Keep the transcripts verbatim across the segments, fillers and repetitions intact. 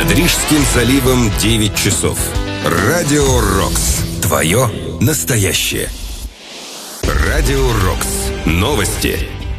Над Рижским заливом девять часов. Радио Рокс. Твое настоящее. Радио Рокс. Новости.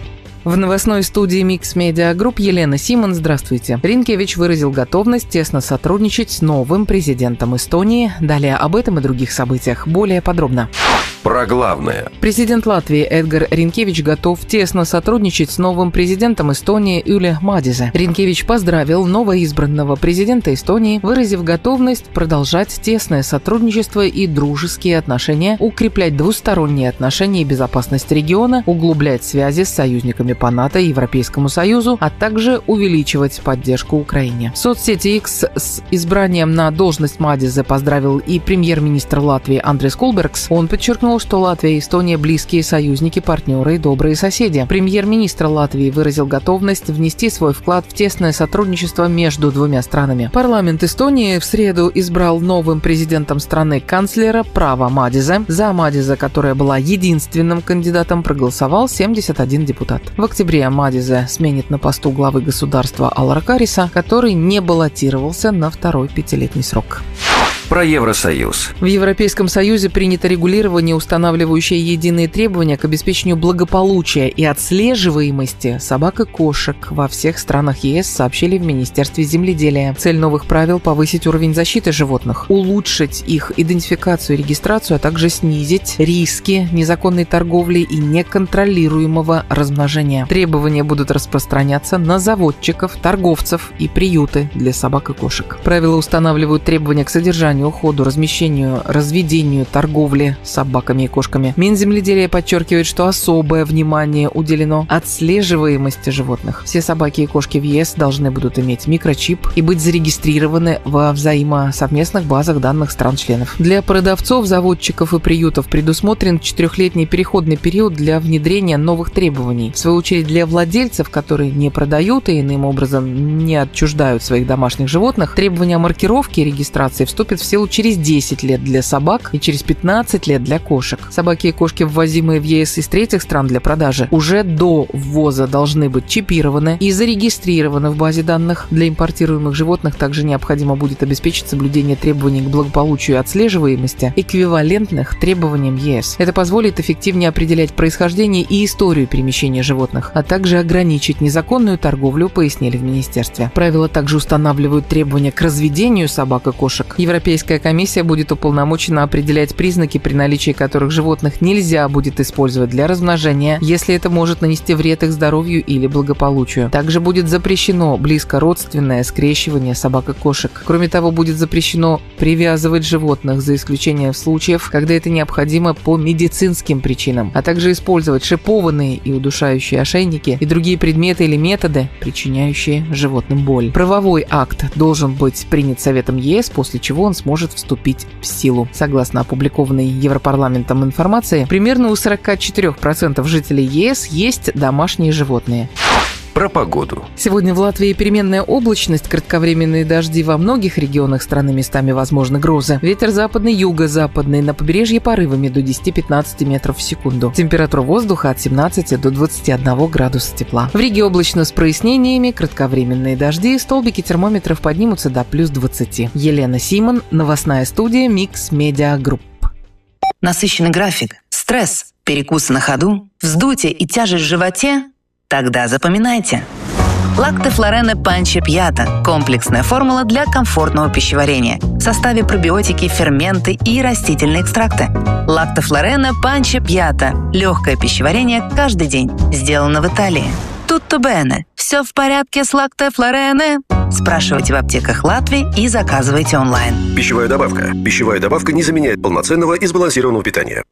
В новостной студии Mix Media Group Елена Симон. Здравствуйте. Ринкевич выразил готовность тесно сотрудничать с новым президентом Эстонии. Далее об этом и других событиях более подробно. Про главное. Президент Латвии Эдгар Ринкевич готов тесно сотрудничать с новым президентом Эстонии Юли Мадизе. Ринкевич поздравил новоизбранного президента Эстонии, выразив готовность продолжать тесное сотрудничество и дружеские отношения, укреплять двусторонние отношения и безопасность региона, углублять связи с союзниками по НАТО и Европейскому Союзу, а также увеличивать поддержку Украине. В соцсети X с избранием на должность Мадизе поздравил и премьер-министр Латвии Андрис Кулбергс. Он подчеркнул, что Латвия и Эстония – близкие союзники, партнеры и добрые соседи. Премьер-министр Латвии выразил готовность внести свой вклад в тесное сотрудничество между двумя странами. Парламент Эстонии в среду избрал новым президентом страны канцлера Права Мадизе. За Мадизе, которая была единственным кандидатом, проголосовал семьдесят один депутат. В октябре Мадизе сменит на посту главы государства Алара Кариса, который не баллотировался на второй пятилетний срок. Про Евросоюз. В Европейском Союзе принято регулирование, устанавливающее единые требования к обеспечению благополучия и отслеживаемости собак и кошек во всех странах ЕС, сообщили в Министерстве земледелия. Цель новых правил – повысить уровень защиты животных, улучшить их идентификацию и регистрацию, а также снизить риски незаконной торговли и неконтролируемого размножения. Требования будут распространяться на заводчиков, торговцев и приюты для собак и кошек. Правила устанавливают требования к содержанию, уходу, размещению, разведению, торговле собаками и кошками. Минземледелия подчеркивает, что особое внимание уделено отслеживаемости животных. Все собаки и кошки в ЕС должны будут иметь микрочип и быть зарегистрированы во взаимосовместных базах данных стран-членов. Для продавцов, заводчиков и приютов предусмотрен четырехлетний переходный период для внедрения новых требований. В свою очередь, для владельцев, которые не продают и иным образом не отчуждают своих домашних животных, требования маркировки и регистрации вступят в силу через десять лет для собак и через пятнадцать лет для кошек. Собаки и кошки, ввозимые в ЕС из третьих стран для продажи, уже до ввоза должны быть чипированы и зарегистрированы в базе данных. Для импортируемых животных также необходимо будет обеспечить соблюдение требований к благополучию и отслеживаемости, эквивалентных требованиям ЕС. Это позволит эффективнее определять происхождение и историю перемещения животных, а также ограничить незаконную торговлю, пояснили в министерстве. Правила также устанавливают требования к разведению собак и кошек. Европейская комиссия будет уполномочена определять признаки, при наличии которых животных нельзя будет использовать для размножения, если это может нанести вред их здоровью или благополучию. Также будет запрещено близкородственное скрещивание собак и кошек. Кроме того, будет запрещено привязывать животных, за исключением случаев, когда это необходимо по медицинским причинам, а также использовать шипованные и удушающие ошейники и другие предметы или методы, причиняющие животным боль. Правовой акт должен быть принят Советом ЕС, после чего он сможет вступить в силу. Согласно опубликованной Европарламентом информации, примерно у сорок четыре процента жителей ЕС есть домашние животные. Про погоду. Сегодня в Латвии переменная облачность, кратковременные дожди во многих регионах страны, местами возможны грозы. Ветер западный, юго-западный, на побережье порывами до десяти-пятнадцати метров в секунду. Температура воздуха от семнадцати до двадцати одного градуса тепла. В Риге облачно с прояснениями, кратковременные дожди, столбики термометров поднимутся до плюс двадцати. Елена Симон, новостная студия Mix Media Group. Насыщенный график, стресс, перекусы на ходу, вздутие и тяжесть в животе? Тогда запоминайте. Лакте Флорене Панче Пьята – комплексная формула для комфортного пищеварения. В составе пробиотики, ферменты и растительные экстракты. Лакте Флорене Панче Пьята – легкое пищеварение каждый день. Сделано в Италии. Tutto bene. Все в порядке с Лакте Флорене? Спрашивайте в аптеках Латвии и заказывайте онлайн. Пищевая добавка. Пищевая добавка не заменяет полноценного и сбалансированного питания.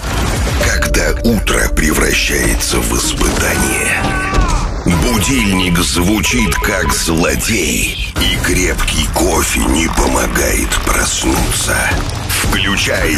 Когда утро превращается в испытание. Будильник звучит как злодей, и крепкий кофе не помогает проснуться. Включай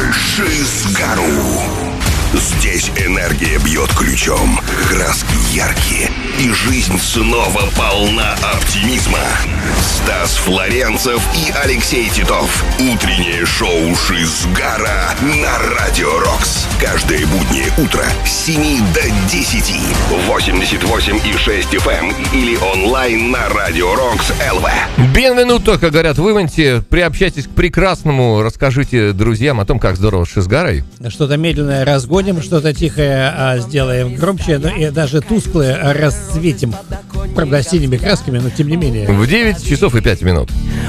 Шизгару. Здесь энергия бьет ключом, краски яркие, и жизнь снова полна оптимизма. Стас Флоренцев и Алексей Титов. Утреннее шоу «Шизгара» на Радио Рокс. Каждое буднее утро с семи до десяти. восемьдесят восемь и шесть эф эм или онлайн на Радио Рокс эл ви. Бенвенуто, как говорят в Ивенте. Приобщайтесь к прекрасному. Расскажите друзьям о том, как здорово с Шизгарой. Что-то медленное разгоним, что-то тихое а, сделаем громче, но и даже тусклое расцветим. Правда, синими красками, но тем не менее. В девять часов и пять минут.